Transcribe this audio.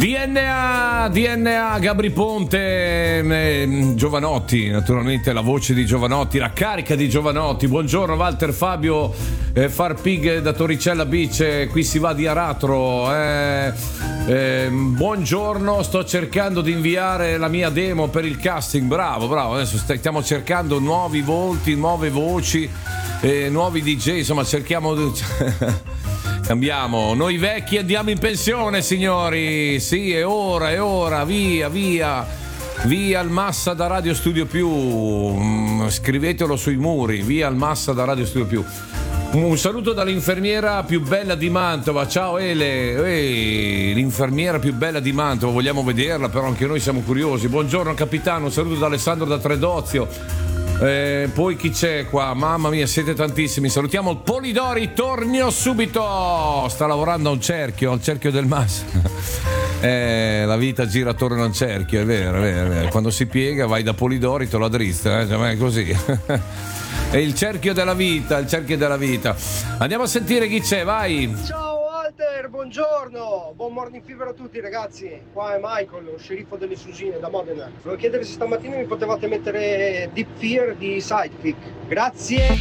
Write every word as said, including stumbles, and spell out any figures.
D N A, D N A, Gabri Ponte, eh, Giovanotti, naturalmente la voce di Giovanotti, la carica di Giovanotti. Buongiorno Walter Fabio, eh, Farpig da Torricella Beach, eh, qui si va di aratro. Eh, eh, buongiorno, sto cercando di inviare la mia demo per il casting. Bravo, bravo. Adesso stiamo cercando nuovi volti, nuove voci, eh, nuovi D J. Insomma, cerchiamo di... Cambiamo, noi vecchi andiamo in pensione, signori. Sì, è ora, è ora, via, via. Via il Massa da Radio Studio Più. Mm, scrivetelo sui muri, via il Massa da Radio Studio Più. Un saluto dall'infermiera più bella di Mantova. Ciao Ele. Ehi, l'infermiera più bella di Mantova, vogliamo vederla, però anche noi siamo curiosi. Buongiorno capitano, un saluto da Alessandro da Tredozio. Eh, poi chi c'è qua? Mamma mia, siete tantissimi. Salutiamo il Polidori, tornio subito. Sta lavorando a un cerchio, al cerchio del Mas. Eh, la vita gira attorno a un cerchio, è vero, è vero, è vero. Quando si piega vai da Polidori, te lo drizza, eh? Cioè, è così. È il cerchio della vita, il cerchio della vita. Andiamo a sentire chi c'è, vai. Ciao Walter, buongiorno, buon morning fever a tutti ragazzi. Qua è Michael, lo sceriffo delle Susine da Modena. Volevo chiedere se stamattina mi potevate mettere Deep Fear di Sidekick. Grazie.